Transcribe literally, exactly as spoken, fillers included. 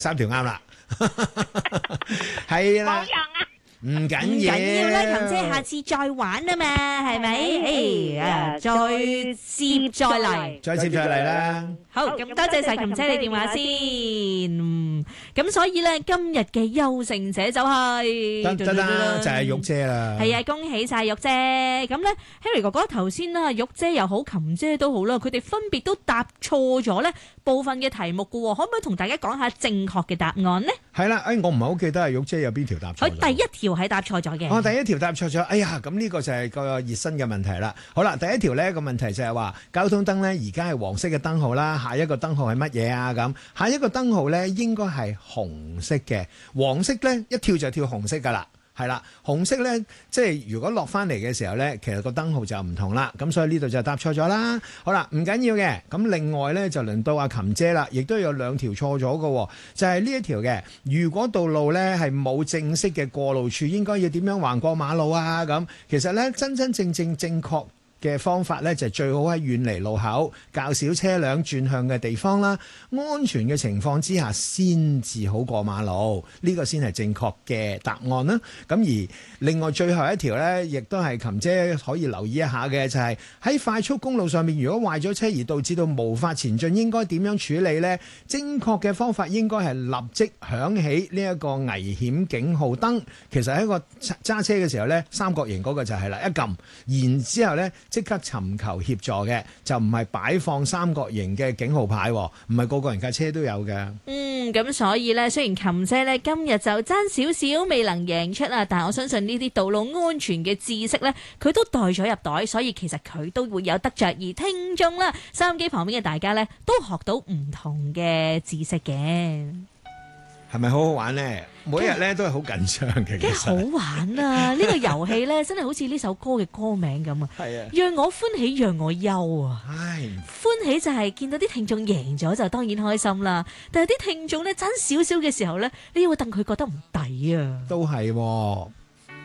三條啱啦，係啦。唔緊要， 唔緊要啦，琴姐下次再玩啊嘛，係咪？哎呀，再接再厲， 再接再厲啦。 好，咁多謝晒琴姐你電話先。咁所以咧，今日嘅優勝者就係得得得，就係玉姐啦。 係啊，恭喜晒玉姐。咁咧 ，Harry 哥哥頭先啦，玉姐又好，琴姐都好啦，佢哋分別都答錯咗咧部分嘅題目噶，可唔可以同大家講下正確嘅答案呢？ 係啦，誒，我唔係好記得係玉姐有邊條答錯。 佢第一條係答錯咗嘅。 哦，第一條答錯咗，哎呀，咁呢個就係個熱身嘅問題啦。好啦，第一條呢個問題就係話交通燈呢而家係黃色嘅燈號啦，下一個燈號係乜嘢啊？咁下一個燈號呢應該係紅色嘅，黃色呢一跳就跳紅色噶啦。係啦，紅色咧，即係如果落翻嚟嘅時候咧，其實個燈號就唔同啦。咁所以呢度就答錯咗啦。好啦，唔緊要嘅。咁另外咧就輪到阿琴姐啦，亦都有兩條錯咗嘅，就係呢一條嘅。如果道路咧係冇正式嘅過路處，應該要點樣橫過馬路啊？咁其實咧真真正正正確嘅方法咧就最好喺遠離路口、較少車輛轉向嘅地方啦，安全嘅情況之下先至好過馬路，呢個先係正確嘅答案啦。咁而另外最後一條呢，亦都係琴姐可以留意一下嘅，就係喺快速公路上面，如果壞咗車而導致到無法前進，應該點樣處理呢？正確嘅方法應該係立即響起呢一個危險警號燈。其實喺個揸車嘅時候呢，三角形嗰個就係啦，一撳，然之後呢，即刻尋求協助嘅，就唔係擺放三角形嘅警號牌，唔係個個人架車都有嘅。 嗯，咁所以呢，雖然琴姐呢今日就爭少少未能贏出啦，但係我相信呢啲道路安全嘅知識呢，佢都袋咗入袋，所以其實佢都會有得着。而聽眾啦，收音機旁邊嘅大家呢，都學到唔同嘅知識嘅。 係咪好好玩呢？每一日咧都係好緊張嘅， 梗係好玩啊！呢個遊戲咧真係好似呢首歌嘅歌名咁啊！ 係啊， 讓我歡喜讓我憂啊！ 唉， 歡喜就係見到啲聽眾贏咗就當然開心啦，但係啲聽眾咧爭少少嘅時候咧，你會戥佢覺得唔抵啊！ 都係喎。